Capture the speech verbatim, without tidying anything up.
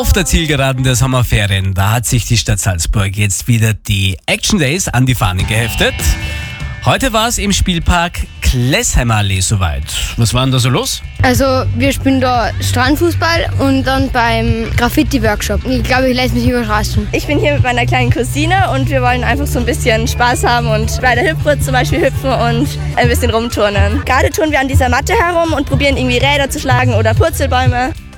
Auf der Zielgeraden der Sommerferien, da hat sich die Stadt Salzburg jetzt wieder die Action Days an die Fahnen geheftet. Heute war es im Spielpark Klesheimer Allee soweit. Was war denn da so los? Also wir spielen da Strandfußball und dann beim Graffiti-Workshop. Ich glaube, ich lasse mich überraschen. Ich bin hier mit meiner kleinen Cousine und wir wollen einfach so ein bisschen Spaß haben und bei der Hüpfburg zum Beispiel hüpfen und ein bisschen rumturnen. Gerade turnen wir an dieser Matte herum und probieren irgendwie Räder zu schlagen oder Purzelbäume.